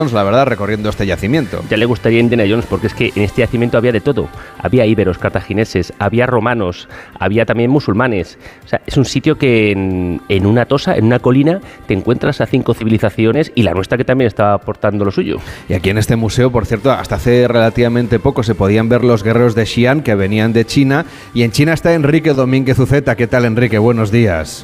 la verdad, recorriendo este yacimiento. Ya le gustaría a Indiana Jones, porque es que en este yacimiento había de todo. Había íberos, cartagineses, había romanos, había también musulmanes. O sea, es un sitio que en una tosa, en una colina, te encuentras a 5 civilizaciones y la nuestra, que también está aportando lo suyo. Y aquí en este museo, por cierto, hasta hace relativamente poco se podían ver los guerreros de Xi'an que venían de China. Y en China está Enrique Domínguez Uceta. ¿Qué tal, Enrique? Buenos días.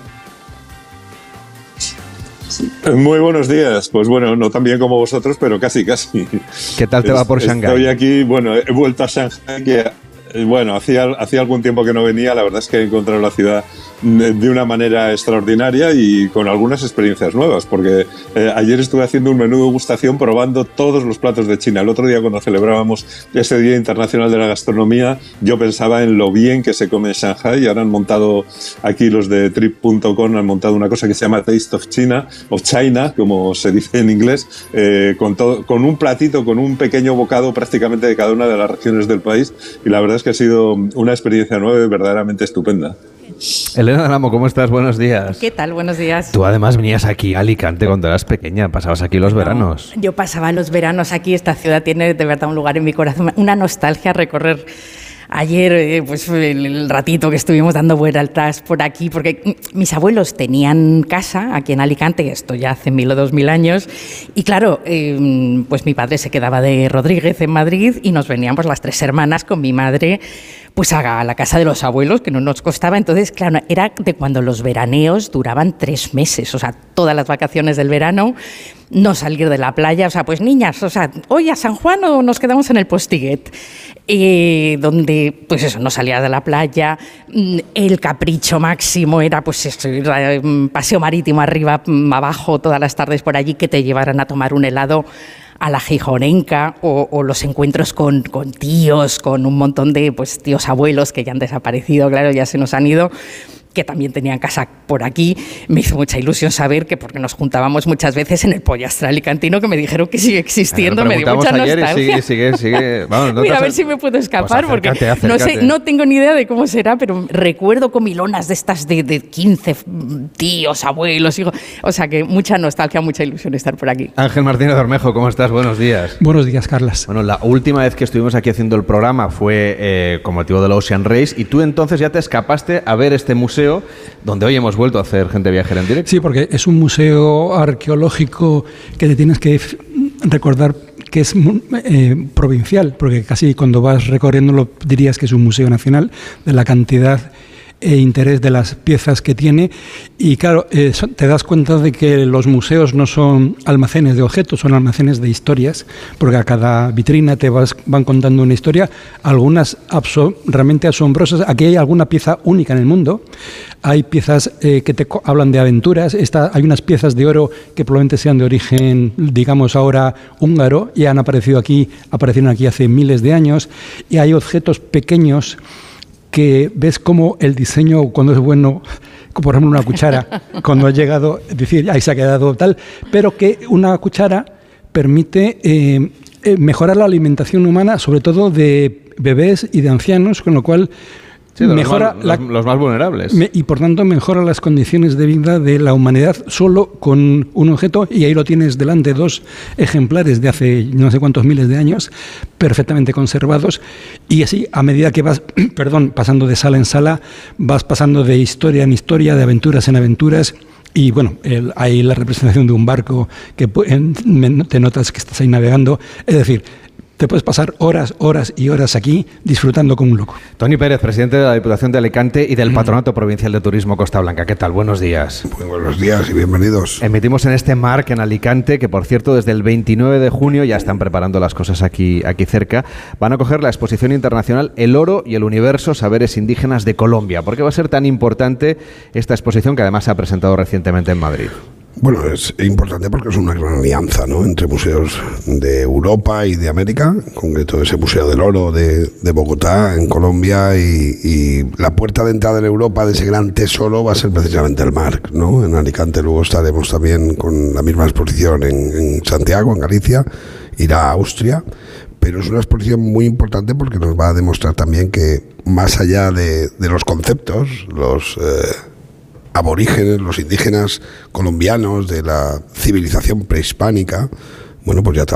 Muy buenos días. Pues bueno, no tan bien como vosotros, pero casi. ¿Qué tal te va por Shanghái? Estoy aquí, bueno, he vuelto a Shanghái, que bueno, hacía algún tiempo que no venía. La verdad es que he encontrado la ciudad de una manera extraordinaria y con algunas experiencias nuevas, porque ayer estuve haciendo un menú de degustación probando todos los platos de China. El otro día, cuando celebrábamos ese Día Internacional de la Gastronomía, yo pensaba en lo bien que se come en Shanghái, y ahora han montado aquí los de Trip.com, han montado una cosa que se llama Taste of China, o China, como se dice en inglés, con un platito, con un pequeño bocado prácticamente de cada una de las regiones del país, y la verdad es que ha sido una experiencia nueva y verdaderamente estupenda. Elena Dalamo, ¿cómo estás? Buenos días. ¿Qué tal? Buenos días. Tú además venías aquí a Alicante cuando eras pequeña, pasabas aquí los veranos. Yo pasaba los veranos aquí. Esta ciudad tiene de verdad un lugar en mi corazón, una nostalgia recorrer. Ayer, pues el ratito que estuvimos dando vueltas por aquí, porque mis abuelos tenían casa aquí en Alicante, esto ya hace 1000 o 2000 años, y claro, pues mi padre se quedaba de Rodríguez en Madrid y nos venían pues las 3 hermanas con mi madre pues a la casa de los abuelos, que no nos costaba. Entonces, claro, era de cuando los veraneos duraban 3 meses, o sea, todas las vacaciones del verano, no salir de la playa, o sea, pues niñas, o sea, hoy a San Juan o nos quedamos en el Postiguet, donde, pues eso, no salías de la playa, el capricho máximo era, pues eso, ir a paseo marítimo arriba, abajo, todas las tardes por allí, que te llevaran a tomar un helado a la gijonenca, o los encuentros con tíos, con un montón de pues tíos abuelos que ya han desaparecido, claro, ya se nos han ido, que también tenían casa por aquí. Me hizo mucha ilusión saber que, porque nos juntábamos muchas veces en el Pollastre alicantino, que me dijeron que sigue existiendo, me dio mucha nostalgia. Sigue. Vamos, no. Mira, a ver si me puedo escapar, pues acércate. No sé, no tengo ni idea de cómo será, pero recuerdo comilonas de estas de 15 tíos, abuelos, hijos. O sea que mucha nostalgia, mucha ilusión estar por aquí. Ángel Martínez Bermejo, ¿cómo estás? Buenos días. Buenos días, Carlas. Bueno, la última vez que estuvimos aquí haciendo el programa fue con motivo del Ocean Race, y tú entonces ya te escapaste a ver este museo donde hoy hemos vuelto a hacer Gente Viajera en directo. Sí, porque es un museo arqueológico que te tienes que recordar que es provincial, porque casi cuando vas recorriéndolo dirías que es un museo nacional, de la cantidad e interés de las piezas que tiene. Y claro, te das cuenta de que los museos no son almacenes de objetos, son almacenes de historias, porque a cada vitrina van contando una historia, algunas realmente asombrosas. Aquí hay alguna pieza única en el mundo, hay piezas que te hablan de aventuras. Hay unas piezas de oro que probablemente sean de origen, digamos ahora, húngaro, y aparecieron aquí hace miles de años, y hay objetos pequeños que ves como el diseño, cuando es bueno, como por ejemplo una cuchara, cuando ha llegado, decir, ahí se ha quedado tal, pero que una cuchara permite mejorar la alimentación humana, sobre todo de bebés y de ancianos, con lo cual sí, mejora los más vulnerables. Y por tanto mejora las condiciones de vida de la humanidad solo con un objeto, y ahí lo tienes delante, 2 ejemplares de hace no sé cuántos miles de años, perfectamente conservados, y así a medida que vas pasando de sala en sala, vas pasando de historia en historia, de aventuras en aventuras. Y bueno, hay la representación de un barco que te notas que estás ahí navegando, es decir, te puedes pasar horas y horas aquí disfrutando como un loco. Toni Pérez, presidente de la Diputación de Alicante y del Patronato Provincial de Turismo Costa Blanca. ¿Qué tal? Buenos días. Muy buenos días y bienvenidos. Emitimos en este MARC en Alicante, que por cierto desde el 29 de junio ya están preparando las cosas aquí cerca. Van a coger la exposición internacional El Oro y el Universo, Saberes Indígenas de Colombia. ¿Por qué va a ser tan importante esta exposición, que además se ha presentado recientemente en Madrid? Bueno, es importante porque es una gran alianza, ¿no?, entre museos de Europa y de América, en concreto ese Museo del Oro de Bogotá, en Colombia, y la puerta de entrada en Europa de ese gran tesoro va a ser precisamente el MARC, ¿no? En Alicante luego estaremos también con la misma exposición en Santiago, en Galicia, irá a Austria, pero es una exposición muy importante porque nos va a demostrar también que más allá de los conceptos, los aborígenes, los indígenas colombianos de la civilización prehispánica, bueno, pues ya está